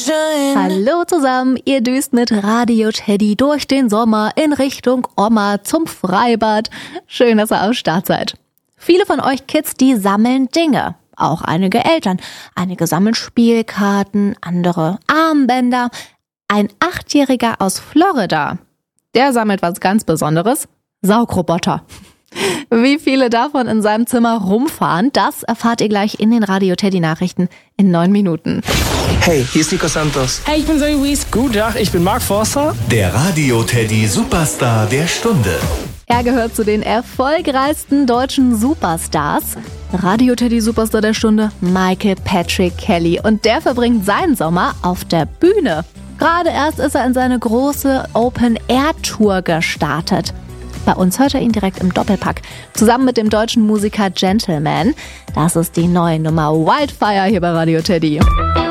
Hallo zusammen, ihr düst mit Radio Teddy durch den Sommer in Richtung Oma zum Freibad. Schön, dass ihr am Start seid. Viele von euch Kids, die sammeln Dinge. Auch einige Eltern. Einige sammeln Spielkarten, andere Armbänder. Ein 8-Jähriger aus Florida, der sammelt was ganz Besonderes. Saugroboter. Wie viele davon in seinem Zimmer rumfahren, das erfahrt ihr gleich in den Radio Teddy Nachrichten in 9 Minuten. Hey, hier ist Nico Santos. Hey, ich bin Zoe Wies. Guten Tag, ich bin Mark Forster. Der Radio Teddy Superstar der Stunde. Er gehört zu den erfolgreichsten deutschen Superstars. Radio Teddy Superstar der Stunde, Michael Patrick Kelly. Und der verbringt seinen Sommer auf der Bühne. Gerade erst ist er in seine große Open-Air-Tour gestartet. Bei uns hört er ihn direkt im Doppelpack. Zusammen mit dem deutschen Musiker Gentleman. Das ist die neue Nummer Wildfire hier bei Radio Teddy.